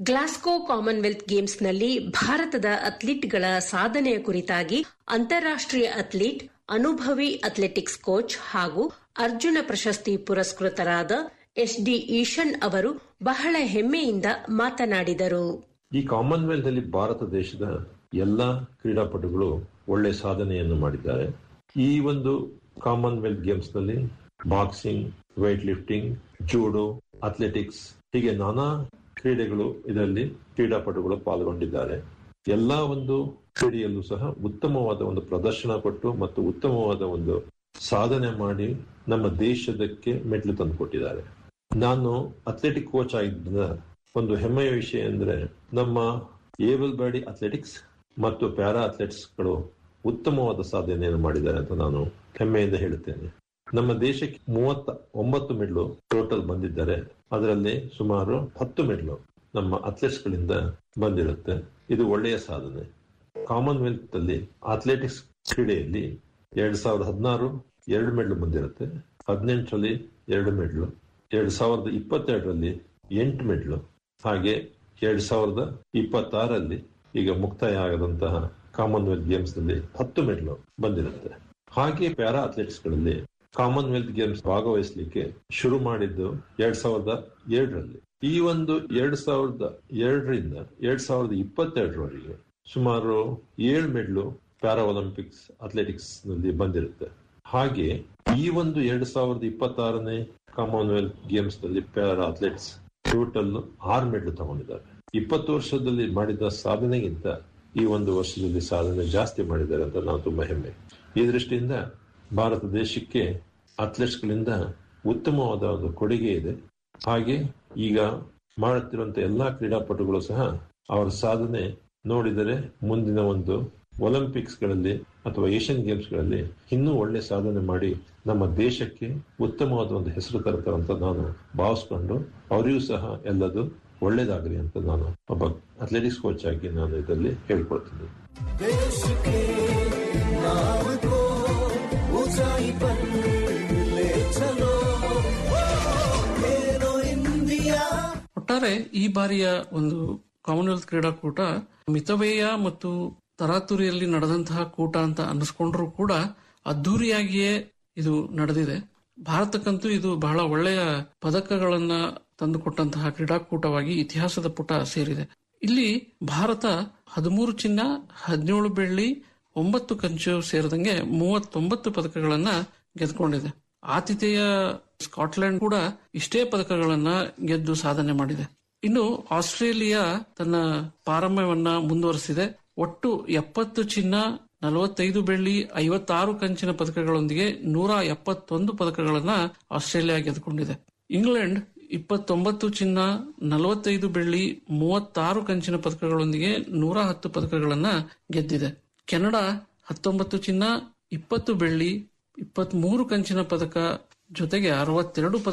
Glasgow Commonwealth ಗೇಮ್ಸ್ನಲ್ಲಿ ಭಾರತದ ಅಥ್ಲೀಟ್ಗಳ ಸಾಧನೆಯ ಕುರಿತಾಗಿ ಅಂತಾರಾಷ್ಟ್ರೀಯ ಅಥ್ಲೀಟ್, ಅನುಭವಿ ಅಥ್ಲೆಟಿಕ್ಸ್ ಕೋಚ್ ಹಾಗೂ ಅರ್ಜುನ ಪ್ರಶಸ್ತಿ ಪುರಸ್ಕೃತರಾದ ಎಸ್.ಡಿ. ಈಶನ್ ಅವರು ಬಹಳ ಹೆಮ್ಮೆಯಿಂದ ಮಾತನಾಡಿದರು. ಈ ಕಾಮನ್ವೆಲ್ತ್ ನಲ್ಲಿ ಭಾರತ ದೇಶದ ಎಲ್ಲಾ ಕ್ರೀಡಾಪಟುಗಳು ಒಳ್ಳೆ ಸಾಧನೆಯನ್ನು ಮಾಡಿದ್ದಾರೆ. ಈ ಒಂದು ಕಾಮನ್ವೆಲ್ತ್ ಗೇಮ್ಸ್ ನಲ್ಲಿ boxing, weight lifting, judo, athletics ಹೀಗೆ ನಾನಾ ಕ್ರೀಡೆಗಳು ಇದರಲ್ಲಿ ಕ್ರೀಡಾಪಟುಗಳು ಪಾಲ್ಗೊಂಡಿದ್ದಾರೆ. ಎಲ್ಲಾ ಒಂದು ಕ್ರೀಡೆಯಲ್ಲೂ ಸಹ ಉತ್ತಮವಾದ ಒಂದು ಪ್ರದರ್ಶನ ಕೊಟ್ಟು ಮತ್ತು ಉತ್ತಮವಾದ ಒಂದು ಸಾಧನೆ ಮಾಡಿ ನಮ್ಮ ದೇಶದಕ್ಕೆ ಮೆಟ್ಲು ತಂದುಕೊಟ್ಟಿದ್ದಾರೆ. ನಾನು ಅಥ್ಲೆಟಿಕ್ ಕೋಚ್ ಆಗಿದ್ದ ಒಂದು ಹೆಮ್ಮೆಯ ವಿಷಯ ಅಂದ್ರೆ ನಮ್ಮ ಏಬಲ್ ಬಾಡಿ ಅಥ್ಲೆಟಿಕ್ಸ್ ಮತ್ತು ಪ್ಯಾರಾ ಅಥ್ಲೆಟಿಕ್ಸ್ಗಳು ಉತ್ತಮವಾದ ಸಾಧನೆಯನ್ನು ಮಾಡಿದ್ದಾರೆ ಅಂತ ನಾನು ಹೆಮ್ಮೆಯಿಂದ ಹೇಳುತ್ತೇನೆ. ನಮ್ಮ ದೇಶಕ್ಕೆ 39 ಮೆಡ್ಲು ಟೋಟಲ್ ಬಂದಿದ್ದಾರೆ. ಅದರಲ್ಲಿ ಸುಮಾರು 10 ಮೆಡ್ಲು ನಮ್ಮ ಅಥ್ಲೆಟ್ಸ್ ಗಳಿಂದ ಬಂದಿರುತ್ತೆ. ಇದು ಒಳ್ಳೆಯ ಸಾಧನೆ. ಕಾಮನ್ವೆಲ್ತ್ ಅಲ್ಲಿ ಅಥ್ಲೆಟಿಕ್ಸ್ ಕ್ರೀಡೆಯಲ್ಲಿ 2016 2 ಮೆಡ್ಲು ಬಂದಿರುತ್ತೆ, 18ರಲ್ಲಿ 2 ಮೆಡ್ಲು, 2022ರಲ್ಲಿ 8 ಮೆಡ್ಲು, ಹಾಗೆ 2026ರಲ್ಲಿ ಈಗ ಮುಕ್ತಾಯ ಆಗದಂತಹ ಕಾಮನ್ವೆಲ್ತ್ ಗೇಮ್ಸ್ ನಲ್ಲಿ 10 ಮೆಡ್ಲು ಬಂದಿರುತ್ತೆ. ಹಾಗೆ ಪ್ಯಾರಾ ಅಥ್ಲೆಟಿಕ್ಸ್ ಗಳಲ್ಲಿ ಕಾಮನ್ವೆಲ್ತ್ ಗೇಮ್ಸ್ ಭಾಗವಹಿಸಲಿಕ್ಕೆ ಶುರು ಮಾಡಿದ್ದು 2002ರಲ್ಲಿ. ಈ ಒಂದು 2002ರಿಂದ 2022ರವರೆಗೆ ಸುಮಾರು 7 ಮೆಡ್ಲು ಪ್ಯಾರಾ ಒಲಿಂಪಿಕ್ಸ್ ಅಥ್ಲೆಟಿಕ್ಸ್ ನಲ್ಲಿ ಬಂದಿರುತ್ತೆ. ಹಾಗೆ ಈ ಒಂದು 2026ನೇ ಕಾಮನ್ವೆಲ್ತ್ ಗೇಮ್ಸ್ ನಲ್ಲಿ ಪ್ಯಾರಾ ಅಥ್ಲೆಟ್ಸ್ ಟೋಟಲ್ 6 ಮೆಡ್ಲು ತಗೊಂಡಿದ್ದಾರೆ. 20 ವರ್ಷದಲ್ಲಿ ಮಾಡಿದ ಸಾಧನೆಗಿಂತ ಈ ಒಂದು ವರ್ಷದಲ್ಲಿ ಸಾಧನೆ ಜಾಸ್ತಿ ಮಾಡಿದ್ದಾರೆ ಅಂತ ನಾವು ತುಂಬಾ ಹೆಮ್ಮೆ. ಈ ದೃಷ್ಟಿಯಿಂದ ಭಾರತ ದೇಶಕ್ಕೆ ಅಥ್ಲೆಟ್ಸ್ ಗಳಿಂದ ಉತ್ತಮವಾದ ಒಂದು ಕೊಡುಗೆ ಇದೆ. ಹಾಗೆ ಈಗ ಮಾಡುತ್ತಿರುವಂತಹ ಎಲ್ಲಾ ಕ್ರೀಡಾಪಟುಗಳು ಸಹ ಅವರ ಸಾಧನೆ ನೋಡಿದರೆ ಮುಂದಿನ ಒಂದು ಒಲಿಂಪಿಕ್ಸ್ ಗಳಲ್ಲಿ ಅಥವಾ ಏಷ್ಯನ್ ಗೇಮ್ಸ್ ಗಳಲ್ಲಿ ಇನ್ನೂ ಒಳ್ಳೆ ಸಾಧನೆ ಮಾಡಿ ನಮ್ಮ ದೇಶಕ್ಕೆ ಉತ್ತಮವಾದ ಒಂದು ಹೆಸರು ತರ್ತಾರೆ ಅಂತ ನಾನು ಭಾವಿಸ್ಕೊಂಡು ಅವರಿಗೂ ಸಹ ಎಲ್ಲದು ಒಳ್ಳೇದಾಗಲಿ ಅಂತ ನಾನು ಒಬ್ಬ ಅಥ್ಲೆಟಿಕ್ಸ್ ಕೋಚ್ ಆಗಿ ನಾನು ಇದರಲ್ಲಿ ಹೇಳ್ಕೊಳ್ತೀನಿ. ಒಟ್ಟಾರೆ ಈ ಬಾರಿಯ ಒಂದು ಕಾಮನ್ವೆಲ್ತ್ ಕ್ರೀಡಾಕೂಟ ಮಿತವ್ಯಯ ಮತ್ತು ತರಾತುರಿಯಲ್ಲಿ ನಡೆದಂತಹ ಕೂಟ ಅಂತ ಅನ್ನಿಸ್ಕೊಂಡ್ರೂ ಕೂಡ ಅದ್ದೂರಿಯಾಗಿಯೇ ಇದು ನಡೆದಿದೆ. ಭಾರತಕ್ಕಂತೂ ಇದು ಬಹಳ ಒಳ್ಳೆಯ ಪದಕಗಳನ್ನ ತಂದುಕೊಟ್ಟಂತಹ ಕ್ರೀಡಾಕೂಟವಾಗಿ ಇತಿಹಾಸದ ಪುಟ ಸೇರಿದೆ. ಇಲ್ಲಿ ಭಾರತ 13 ಚಿನ್ನ, 17 ಬೆಳ್ಳಿ, 9 ಕಂಚು ಸೇರಿದಂಗೆ 39 ಪದಕಗಳನ್ನ ಗೆದ್ದುಕೊಂಡಿದೆ. ಆತಿಥೇಯ ಸ್ಕಾಟ್ಲೆಂಡ್ ಕೂಡ ಇಷ್ಟೇ ಪದಕಗಳನ್ನ ಗೆದ್ದು ಸಾಧನೆ ಮಾಡಿದೆ. ಇನ್ನು ಆಸ್ಟ್ರೇಲಿಯಾ ತನ್ನ ಪಾರಮ್ಯವನ್ನ ಮುಂದುವರೆಸಿದೆ. ಒಟ್ಟು 70 ಚಿನ್ನ, 45 ಬೆಳ್ಳಿ, 56 ಕಂಚಿನ ಪದಕಗಳೊಂದಿಗೆ 171 ಪದಕಗಳನ್ನ ಆಸ್ಟ್ರೇಲಿಯಾ ಗೆದ್ದುಕೊಂಡಿದೆ. ಇಂಗ್ಲೆಂಡ್ 29 ಚಿನ್ನ, 45 ಬೆಳ್ಳಿ, 36 ಕಂಚಿನ ಪದಕಗಳೊಂದಿಗೆ 110 ಪದಕಗಳನ್ನ ಗೆದ್ದಿದೆ. ಕೆನಡಾ 19 ಚಿನ್ನ, 20 ಬೆಳ್ಳಿ, 23 ಕಂಚಿನ ಪದಕ ಜೊತೆಗೆ 62